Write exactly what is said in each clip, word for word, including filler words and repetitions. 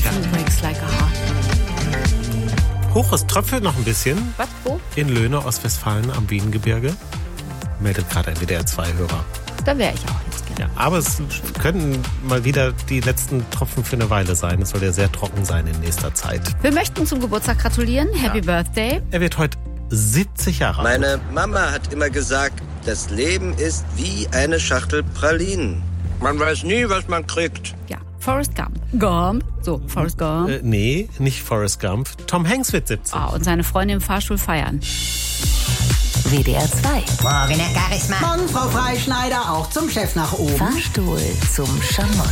Nothing breaks like a heart. Hoch, es tröpfelt noch ein bisschen. Was, wo? In Löhne, Ostwestfalen am Wiengebirge. Meldet gerade ein W D R zwei Hörer. Da wäre ich auch jetzt gerne. Ja, aber es können mal wieder die letzten Tropfen für eine Weile sein. Es soll ja sehr trocken sein in nächster Zeit. Wir möchten zum Geburtstag gratulieren. Happy Ja. Birthday. Er wird heute siebzig Jahre alt. Meine Mama hat immer gesagt, das Leben ist wie eine Schachtel Pralinen. Man weiß nie, was man kriegt. Ja, Forrest Gump. Gump. So, Forrest Gump. Äh, nee, nicht Forrest Gump. Tom Hanks wird siebzig. Ah, und seine Freunde im Fahrstuhl feiern. W D R zwei. Morgen, Herr Charisma. Morgen, Frau Freischneider, auch zum Chef nach oben. Fahrstuhl zum Schamott.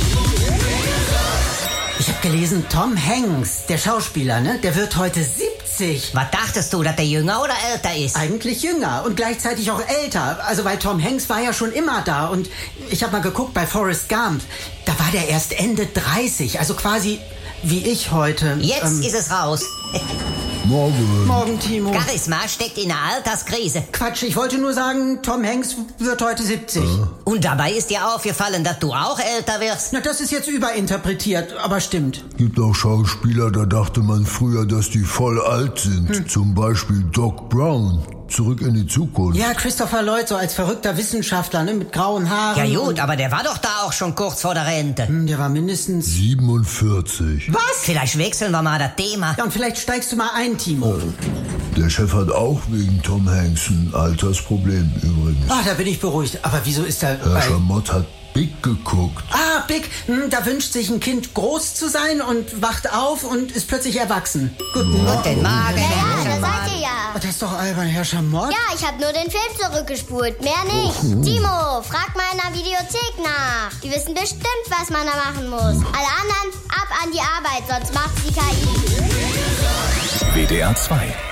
Ich habe gelesen, Tom Hanks, der Schauspieler, ne, der wird heute siebzig. Was dachtest du, dass der jünger oder älter ist? Eigentlich jünger und gleichzeitig auch älter. Also weil Tom Hanks war ja schon immer da. Und ich habe mal geguckt bei Forrest Gump. Da war der erst Ende dreißig. Also quasi wie ich heute. Jetzt ähm, ist es raus. Morgen. Morgen, Timo. Charisma steckt in einer Alterskrise. Quatsch, ich wollte nur sagen, Tom Hanks wird heute siebzig. Und dabei ist dir aufgefallen, dass du auch älter wirst. Na, das ist jetzt überinterpretiert, aber stimmt. Gibt auch Schauspieler, da dachte man früher, dass die voll alt sind. Hm. Zum Beispiel Doc Brown. Zurück in die Zukunft. Ja, Christopher Lloyd, so als verrückter Wissenschaftler, ne, mit grauen Haaren. Ja gut, und, aber der war doch da auch schon kurz vor der Rente. Hm, der war mindestens... siebenundvierzig. Was? Vielleicht wechseln wir mal das Thema. Ja, und vielleicht steigst du mal ein, Timo. Der Chef hat auch wegen Tom Hanks ein Altersproblem übrigens. Ah, da bin ich beruhigt. Aber wieso ist er Herr bei... Schamott hat Big geguckt. Ah, Big, hm, da wünscht sich ein Kind groß zu sein und wacht auf und ist plötzlich erwachsen. Guten Morgen. Guten Morgen, Ja, Herr da Schamott. seid ihr ja. Das ist doch albern, Herr Schamott. Ja, ich habe nur den Film zurückgespult, mehr nicht. Timo, frag mal in der Videothek nach. Die wissen bestimmt, was man da machen muss. Alle anderen ab an die Arbeit, sonst macht's die K I. W D R zwei